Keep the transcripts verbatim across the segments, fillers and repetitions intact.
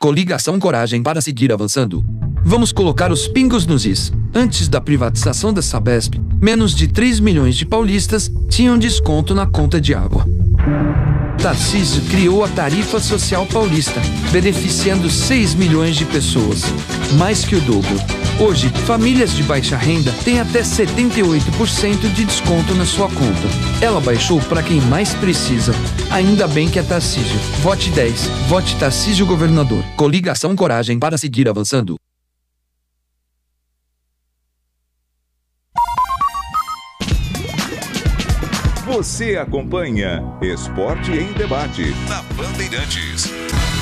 Coligação Coragem para seguir avançando. Vamos colocar os pingos nos is. Antes da privatização da Sabesp, menos de três milhões de paulistas tinham desconto na conta de água. Tarcísio criou a Tarifa Social Paulista, beneficiando seis milhões de pessoas, mais que o dobro. Hoje, famílias de baixa renda têm até setenta e oito por cento de desconto na sua conta. Ela baixou para quem mais precisa. Ainda bem que é Tarcísio. Vote dez. Vote Tarcísio Governador. Coligação Coragem para seguir avançando. Você acompanha Esporte em Debate na Bandeirantes.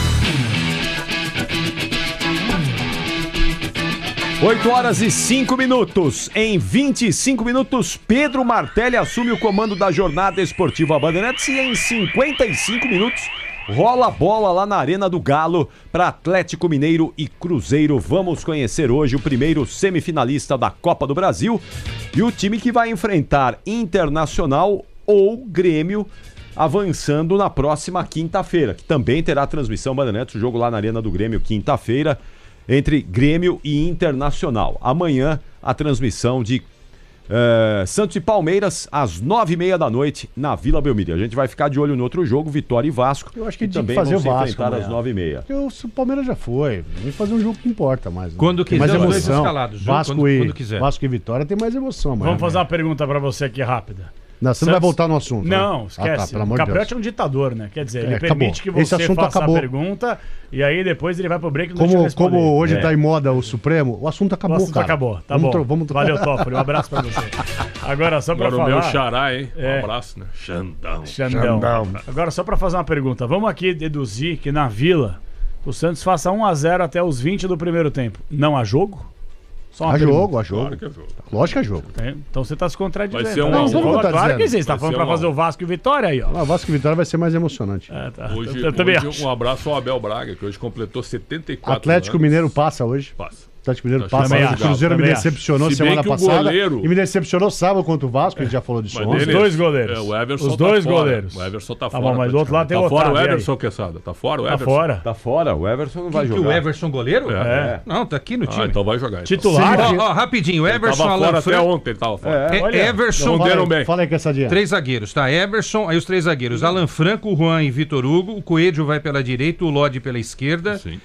oito horas e cinco minutos. Em vinte e cinco minutos, Pedro Martelli assume o comando da jornada esportiva Bandeirantes e em cinquenta e cinco minutos rola a bola lá na Arena do Galo para Atlético Mineiro e Cruzeiro. Vamos conhecer hoje o primeiro semifinalista da Copa do Brasil e o time que vai enfrentar Internacional ou Grêmio avançando na próxima quinta-feira, que também terá transmissão Bandeirantes, o jogo lá na Arena do Grêmio, quinta-feira, entre Grêmio e Internacional. Amanhã, a transmissão de uh, Santos e Palmeiras, às nove e meia da noite, na Vila Belmiro. A gente vai ficar de olho no outro jogo, Vitória e Vasco. Eu acho que que tinha que também fazer vão o se Vasco enfrentar amanhã. às nove e meia. Porque o Palmeiras já foi. Vem fazer um jogo que importa mais. Né? Quando tem quiser, mais os dois emoção. escalados. Vasco, quando, e, quando quiser. Vasco e Vitória tem mais emoção. Amanhã, Vamos fazer né? uma pergunta pra você aqui rápida. Não, você Santos... não vai voltar no assunto. Não, né? esquece. Ah, tá, pelo amor o de Deus. Capriotti é um ditador, né? Quer dizer, É, ele acabou. permite que Esse você assunto faça acabou. a pergunta e aí depois ele vai pro break e não deixa eu Como, responder. como hoje É. tá em moda o Supremo, o assunto acabou, o assunto cara. acabou, tá vamos bom. tro- vamos... Valeu, Toffoli. Um abraço pra você. Agora, só pra Agora falar... o meu xará, hein? Um É. abraço, né? Xandão. Xandão. Agora, só pra fazer uma pergunta. Vamos aqui deduzir que na Vila o Santos faça um a zero até os vinte do primeiro tempo. Não há jogo? Só uma A pergunta. jogo, a jogo. Claro que é jogo. Lógico que é jogo. Tem- Então você tá se contradizendo. Vai ser um Não, a um. você falou- Não, tá claro dizendo. que sim. Você tá Vai falando ser pra um a fazer um. o Vasco e Vitória aí, ó. Ah, Vasco e Vitória vai ser mais emocionante. É, tá. Hoje, eu, eu também hoje acho. um abraço ao Abel Braga, que hoje completou setenta e quatro Atlético anos. Mineiro passa hoje. Passa. Atlético Mineiro Nós passa também hoje. O acho, Cruzeiro me também acho. decepcionou Se bem semana que o passada. goleiro- E me decepcionou sábado contra o Vasco, a gente já falou disso Mas ontem. dele- Os dois goleiros. É, o Everson Os tá dois fora. goleiros. O Everson tá Tá fora. bom, mas do outro lado tem Tá o fora o Otávio, e aí? Everson, Quesada. Tá fora o Tá Everson. fora. Tá fora, o Everson não vai Que, que jogar. o Everson goleiro? É. Não, tá aqui no time. Ah, então vai jogar. Então. Titular. Ó, ó, rapidinho, Ele Everson, tava Alan fora até Franco. ontem, ele tava fora. É, Olha, Everson, Fala Esconderam aí, bem. fala aí que essa dia. três zagueiros, tá? Everson, aí os três zagueiros, Alan Franco, Juan e Vitor Hugo, o Coelho vai pela direita, o Lodi pela esquerda, Sim.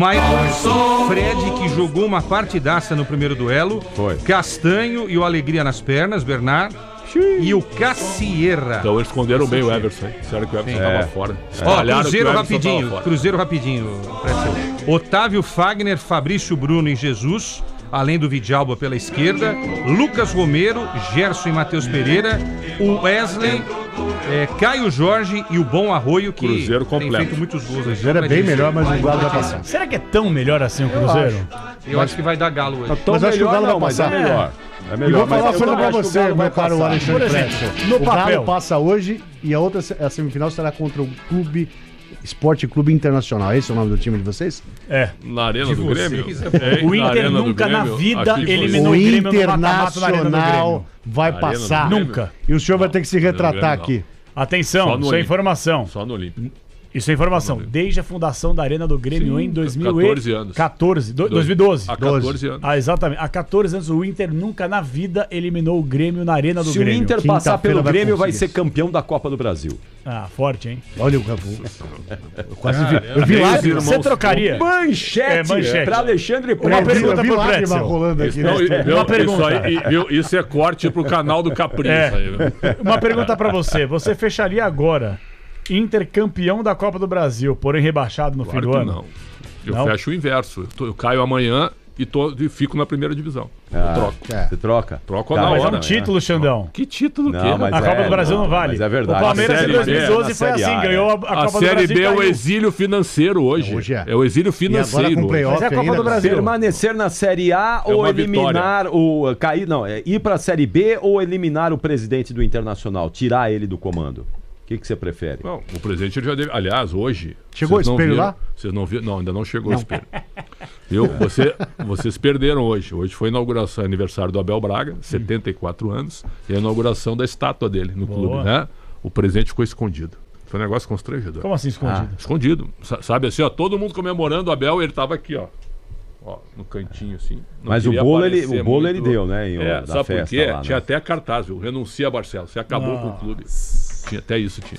Michael Fred, que jogou uma partidaça no primeiro duelo, Foi. Castanho e o Alegria nas pernas, Bernard, e o Cassierra. Então eles esconderam bem o Everson, hein? Sério que o Everson É. tava fora. Ó, Espalharam que Cruzeiro o Everson rapidinho, tava fora. Cruzeiro rapidinho. Otávio Fagner, Fabrício Bruno e Jesus, além do Vidalba pela esquerda, Lucas Romero, Gerson e Matheus Pereira, o Wesley, é, Caio Jorge e o Bom Arroio, que Cruzeiro tem completo. feito muitos gols. O Cruzeiro é bem melhor, mas o Galo vai passar. Será que é tão melhor assim o Cruzeiro? Eu acho que vai dar Galo hoje. Tão Mas acho que o melhor Galo não, vai mas é passar. melhor. É E melhor. vou falar uma mas coisa eu pra acho que o você, Galo vai meu caro passar. Alexandre Por exemplo, Pretzel. no O papel. Galo passa hoje e a outra a semifinal será contra o Clube Esporte Clube Internacional. Esse é o nome do time de vocês? É. Na Arena De do vocês, Grêmio? é É, O na Inter Arena do nunca na Grêmio, vida aqui foi- eliminou O o Grêmio no mata-mata na Arena do Internacional Grêmio. vai Na Arena do passar. Grêmio? Nunca. E o senhor vai ter que se retratar Grêmio, não. aqui. Atenção, Só no isso é Olímpico. informação. Só no Olímpico. Isso é informação. Desde a fundação da Arena do Grêmio Sim, em dois mil catorze anos. e quatorze. Do- dois mil e doze. Há catorze anos. Ah, exatamente. Há quatorze anos o Inter nunca na vida eliminou o Grêmio na Arena do Se Grêmio. o Inter passar Quinta-feira pelo vai Grêmio, vai conseguir. ser campeão da Copa do Brasil. Ah, forte, hein? Olha o eu quase vi. Eu vi Três lágrima. irmãos. Você trocaria? Manchete, É, manchete. para Alexandre Uma Eu vi- pergunta eu vi pro lágrima Pretzel. rolando aqui. Não, né? e- viu, Uma pergunta. Isso, aí, e- viu, isso é corte pro canal do Capri. É. Isso aí, viu? Uma pergunta pra você. Você fecharia agora Inter campeão da Copa do Brasil, porém rebaixado no Claro fim do que ano? não. Eu Não? fecho o inverso. Eu, tô- eu caio amanhã e, tô, e fico na primeira divisão. Ah, eu troco. É. Você troca? Troco Tá, na Mas é hora. um título, Xandão. Que título Não, que é? mas A Copa é, do Brasil não, não, vale. mas é verdade. O Palmeiras A em Série dois mil e doze B, foi na assim, Série A, ganhou a, a A Copa do Série Brasil. B é o caiu. exílio financeiro hoje. Hoje é. É o exílio E agora financeiro. com hoje. playoff Mas é a Copa ainda, do Brasil. Permanecer na Série A ou uma eliminar o cair, não, é ir para a Série B ou eliminar o presidente do Internacional, tirar ele do comando. O que que você prefere? Não, o presidente ele já deve. Aliás, hoje. Chegou vocês o não espelho viram- lá? Vocês não viram? Não, ainda não chegou o espelho. Viu? Você, vocês perderam hoje. Hoje foi a inauguração, aniversário do Abel Braga, setenta e quatro anos, e a inauguração da estátua dele no Boa. clube, né? O presidente ficou escondido. Foi um negócio constrangedor. Como assim escondido? Ah, escondido. S- sabe assim, ó, todo mundo comemorando o Abel, ele tava aqui, ó. Ó, no cantinho, assim. Não Mas o queria bolo, ele, aparecer o bolo muito. ele deu, né? Em, É, da sabe por festa quê? lá, né? Tinha até cartaz, viu? Renuncia, Barcelos. Você acabou com o clube. Tinha até isso, tinha.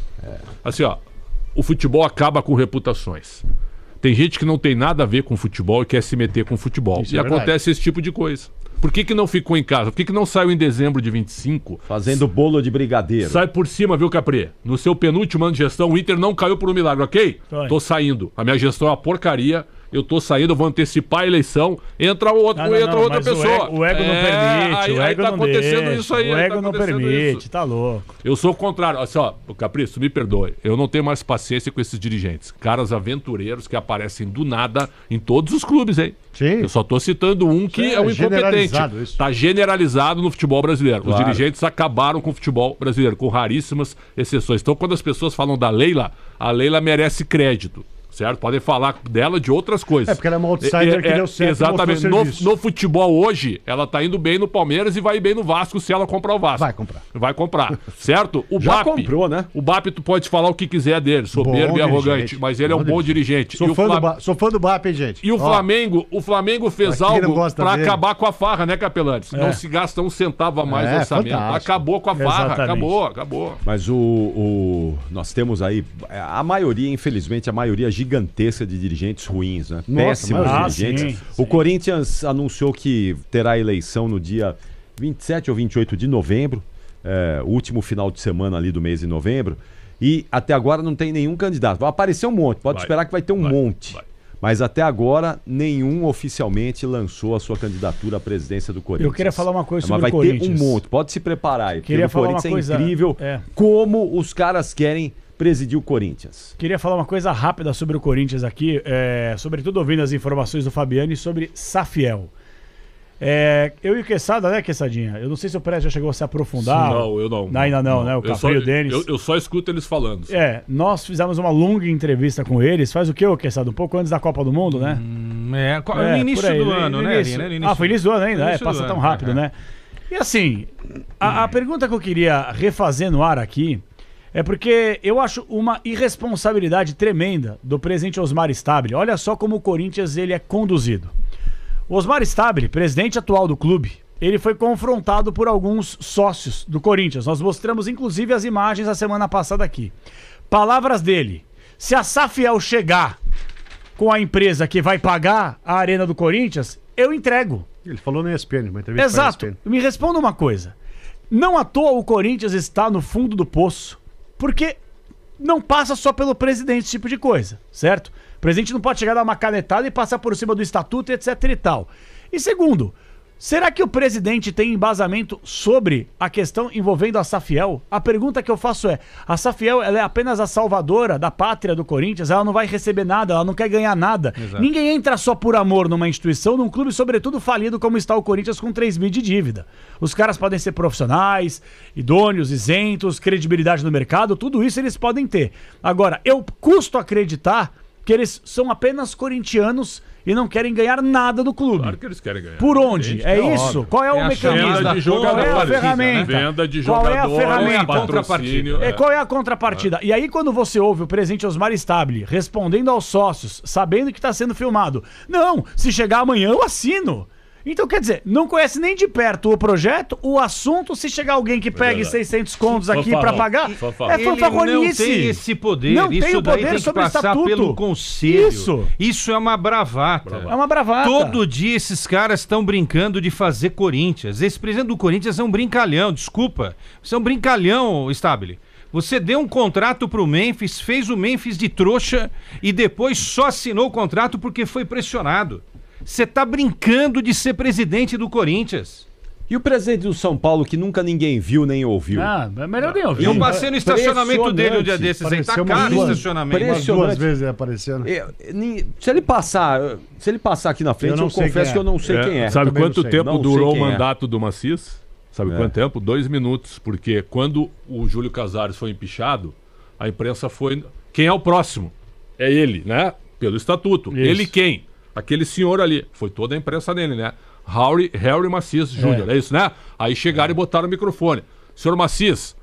Assim, ó, o futebol acaba com reputações. Tem gente que não tem nada a ver com futebol e quer se meter com futebol. Isso e é verdade. acontece esse tipo de coisa. Por que que não ficou em casa? Por que que não saiu em dezembro de vinte e cinco? Fazendo bolo de brigadeiro. Sai por cima, viu, Capri? No seu penúltimo ano de gestão, o Inter não caiu por um milagre, ok? Vai. Tô saindo. A minha gestão é uma porcaria. Eu tô saindo, eu vou antecipar a eleição. Entra outro, Não, não, entra não, outra mas o pessoa. ego- o ego não É, permite, aí, o aí ego tá não acontecendo deixa, isso aí. o aí ego tá não acontecendo permite, isso. tá louco. Eu sou o contrário. Assim, ó, Capricho, tu me perdoe. Eu não tenho mais paciência com esses dirigentes. Caras aventureiros que aparecem do nada em todos os clubes, hein? Sim. Eu só tô citando um que Isso é é um incompetente. generalizado isso. Tá generalizado no futebol brasileiro. Claro. Os dirigentes acabaram com o futebol brasileiro, com raríssimas exceções. Então, quando as pessoas falam da Leila, a Leila merece crédito. Certo? Podem falar dela de outras coisas. É, porque ela é uma outsider que deu certo e Exatamente. mostrou No, serviço. no futebol hoje, ela tá indo bem no Palmeiras e vai bem no Vasco se ela comprar o Vasco. Vai comprar. Vai comprar. Certo? O Já B A P. comprou, né? O B A P, tu pode falar o que quiser dele, soberbo Bom e arrogante, dirigente. mas ele é um bom dirigente. Sou, E o fã Fla- do ba... Sou fã do B A P, hein, gente? e o Ó, Flamengo, o Flamengo fez Pra quem não algo gosta pra dele. acabar com a farra, né, Capelantes? Não se gasta um centavo a mais É, no orçamento. fantástico. Acabou com a farra, Exatamente. acabou, acabou. Mas o, o- nós temos aí a maioria, infelizmente, a maioria gigantesca de dirigentes ruins, né? Nossa, Péssimos mas- Ah, dirigentes. sim, o sim. Corinthians anunciou que terá eleição no dia vinte e sete ou vinte e oito de novembro, é, último final de semana ali do mês de novembro, e até agora não tem nenhum candidato. Vai aparecer um monte, pode Vai. esperar que vai ter um Vai. monte. Vai. Mas até agora, nenhum oficialmente lançou a sua candidatura à presidência do Corinthians. Eu queria falar uma coisa É, mas sobre vai o Corinthians. ter um monte, pode se preparar aí. Queria porque falar o Corinthians uma coisa- é incrível é. como os caras querem presidir o Corinthians. Queria falar uma coisa rápida sobre o Corinthians aqui, é, sobretudo ouvindo as informações do Fabiani sobre Safiel. É, eu e o Quesada, né, Quessadinha? Eu não sei se o Pérez já chegou a se aprofundar. Não, eu não. Ainda não, né? O Eu só, Capri e o Denis. eu, eu só escuto eles falando. É, nós fizemos uma longa entrevista com eles. Faz o quê, ô Quesada? Um pouco antes da Copa do Mundo, né? Hum, É, co- É, no início por aí, do no ano, né, início. Ari, né? No Ah, foi início do ano ainda, é, Início passa do tão ano, rápido, é. né? E assim, a, a pergunta que eu queria refazer no ar aqui é porque eu acho uma irresponsabilidade tremenda do presidente Osmar Stabile. Olha só como o Corinthians ele é conduzido. O Osmar Stabile, presidente atual do clube, ele foi confrontado por alguns sócios do Corinthians. Nós mostramos inclusive as imagens a semana passada aqui. Palavras dele: se a Safiel chegar com a empresa que vai pagar a arena do Corinthians, eu entrego. Ele falou no E S P N, uma entrevista Exato. pra E S P N. Me responda uma coisa. Não à toa o Corinthians está no fundo do poço, porque não passa só pelo presidente esse tipo de coisa, certo? O presidente não pode chegar, dar uma canetada e passar por cima do estatuto, etc e tal. E segundo, será que o presidente tem embasamento sobre a questão envolvendo a Safiel? A pergunta que eu faço é, a Safiel ela é apenas a salvadora da pátria do Corinthians, ela não vai receber nada, ela não quer ganhar nada. Exato. Ninguém entra só por amor numa instituição, num clube sobretudo falido como está o Corinthians com três mil de dívida. Os caras podem ser profissionais, idôneos, isentos, credibilidade no mercado, tudo isso eles podem ter. Agora, eu custo acreditar que eles são apenas corintianos e não querem ganhar nada do clube. Claro que eles querem ganhar. Por onde? Gente, É, é isso? óbvio. Qual é o É a mecanismo? chamada Venda de Qual é a jogadores. ferramenta? Venda de Qual é a jogadores. ferramenta? Patrocínio. É, qual é a contrapartida? E aí, quando você ouve o presidente Osmar Stabile respondendo aos sócios, sabendo que está sendo filmado, não, se chegar amanhã eu assino. Então, quer dizer, não conhece nem de perto o projeto, o assunto, se chegar alguém que pegue verdade. seiscentos contos aqui Fanfarrão. para pagar, Fanfarrão. é Ele não fanfarronice. tem esse poder. Não Isso tem o daí poder tem que sobre o passar estatuto. pelo conselho. Isso. Isso é uma bravata. É uma bravata. Todo dia esses caras estão brincando de fazer Corinthians. Esse presidente do Corinthians é um brincalhão, desculpa. Você é um brincalhão, Stabile. Você deu um contrato pro Memphis, fez o Memphis de trouxa e depois só assinou o contrato porque foi pressionado. Você tá brincando de ser presidente do Corinthians. E o presidente do São Paulo, que nunca ninguém viu nem ouviu? Ah, é melhor nem ouvir. Eu passei no estacionamento dele um dia desses aí, tá Pareceu uma caro o duas- estacionamento. Umas Impressionante. duas vezes ele aparecendo. Eu- nem- se ele passar, se ele passar aqui na frente, Eu eu, não sei confesso quem é. que eu não sei É, quem é. Sabe Também quanto não sei. tempo Não sei durou o quem é. mandato do Macis? Sabe É. quanto tempo? Dois minutos. Porque quando o Júlio Casares foi empichado, a imprensa foi... Quem é o próximo? É ele, né? Pelo estatuto. Isso. Ele quem? Aquele senhor ali. Foi toda a imprensa dele, né? Harry, Harry Macis Júnior, é. isso, né? Aí chegaram e botaram o microfone. Senhor Macis,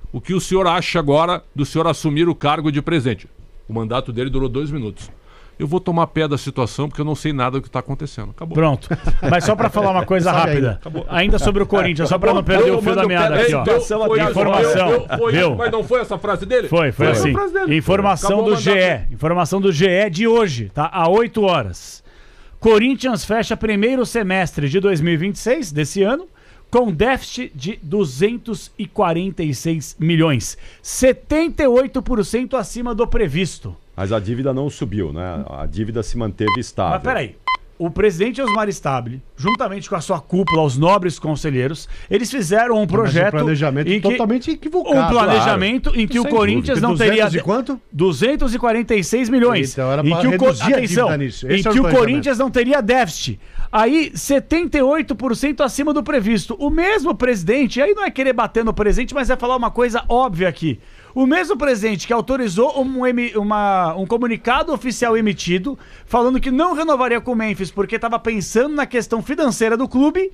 O que o senhor acha agora do senhor assumir o cargo de presidente? O mandato dele durou dois minutos. Eu vou tomar pé da situação porque eu não sei nada do que está acontecendo. Acabou. Pronto. Mas só para falar uma coisa rápida, ainda sobre o Corinthians, só para não perder o fio da meada aqui, ó. Informação. Viu? Mas não foi essa frase dele? Foi, foi assim. Informação do G E. Informação do G E de hoje, tá? Às oito horas. Corinthians fecha primeiro semestre de dois mil e vinte e seis, desse ano, com déficit de duzentos e quarenta e seis milhões. setenta e oito por cento acima do previsto. Mas a dívida não subiu, né? A dívida se manteve estável. Mas peraí. O presidente Osmar Stabile, juntamente com a sua cúpula, os nobres conselheiros, eles fizeram um projeto... Mas um planejamento em que, totalmente equivocado. Um planejamento claro. em que Sem o Corinthians dúvida. não teria... duzentos e quanto? duzentos e quarenta e seis milhões. Então era em para que reduzir o, a atenção, dívida nisso. Em que o Corinthians não teria déficit. Aí, setenta e oito por cento acima do previsto. O mesmo presidente, aí não é querer bater no presidente, mas é falar uma coisa óbvia aqui. O mesmo presidente que autorizou um, uma, um comunicado oficial emitido falando que não renovaria com o Memphis porque estava pensando na questão financeira do clube,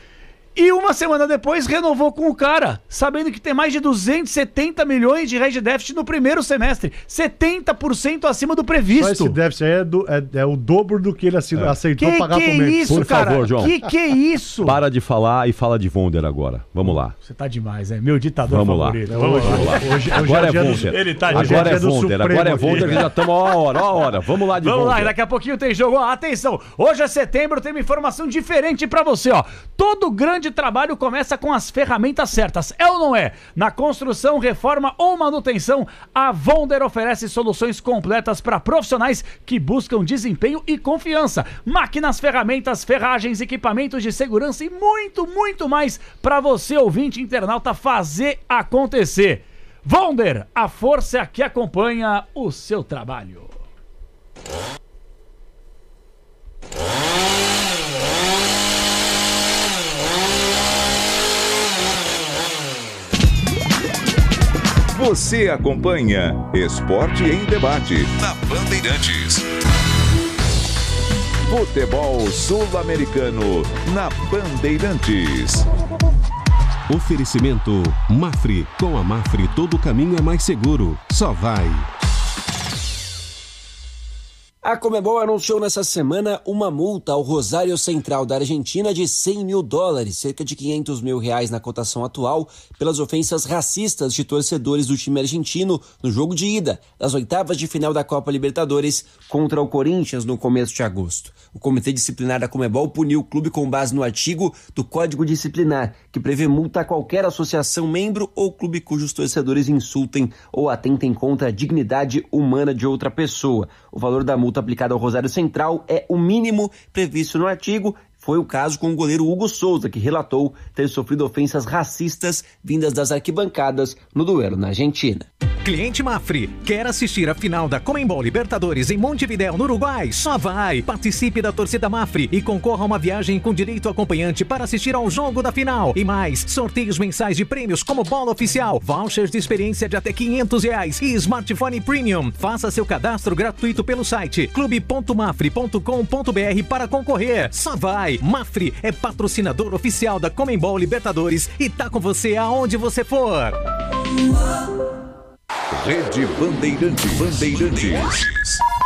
e uma semana depois renovou com o cara, sabendo que tem mais de duzentos e setenta milhões de reais de déficit no primeiro semestre, setenta por cento acima do previsto. Só esse déficit aí é, do, é, é o dobro do que ele é. aceitou que, pagar que pro Memphis. Isso, Por cara? favor, João. Que que é isso? Para de falar e fala de Wonder agora. Vamos lá. Você tá demais, é meu ditador Vamos favorito. Lá. Vamos, Vamos lá. Hoje, hoje agora é é Wonder. Do... Ele tá agora é é Wonder. Agora é Wonder que já estamos a hora, a hora. Vamos lá de Vamos Wonder. lá, daqui a pouquinho tem jogo. Ó, atenção, hoje é setembro, tem uma informação diferente pra você, ó. Todo grande trabalho começa com as ferramentas certas, é ou não é? Na construção, reforma ou manutenção, a Wonder oferece soluções completas para profissionais que buscam desempenho e confiança. Máquinas, ferramentas, ferragens, equipamentos de segurança e muito, muito mais para você, ouvinte internauta, fazer acontecer. Wonder, a força que acompanha o seu trabalho. Você acompanha Esporte em Debate na Bandeirantes. Futebol Sul-Americano na Bandeirantes. Oferecimento Mafre. Com a Mafre todo caminho é mais seguro. Só vai. A Conmebol anunciou nessa semana uma multa ao Rosário Central da Argentina de cem mil dólares, cerca de quinhentos mil reais na cotação atual, pelas ofensas racistas de torcedores do time argentino no jogo de ida das oitavas de final da Copa Libertadores contra o Corinthians no começo de agosto. O Comitê Disciplinar da Conmebol puniu o clube com base no artigo do Código Disciplinar, que prevê multa a qualquer associação, membro ou clube cujos torcedores insultem ou atentem contra a dignidade humana de outra pessoa. O valor da multa aplicada ao Rosário Central é o mínimo previsto no artigo. Foi o caso com o goleiro Hugo Souza, que relatou ter sofrido ofensas racistas vindas das arquibancadas no duelo na Argentina. Cliente Mafre, quer assistir a final da Conmebol Libertadores em Montevidéu, no Uruguai? Só vai! Participe da torcida Mafre e concorra a uma viagem com direito acompanhante para assistir ao jogo da final. E mais, sorteios mensais de prêmios como bola oficial, vouchers de experiência de até quinhentos reais e smartphone premium. Faça seu cadastro gratuito pelo site clube ponto mafre ponto com ponto br para concorrer. Só vai! Mafre é patrocinador oficial da Conmebol Libertadores e tá com você aonde você for. Rede Bandeirantes. Bandeirantes.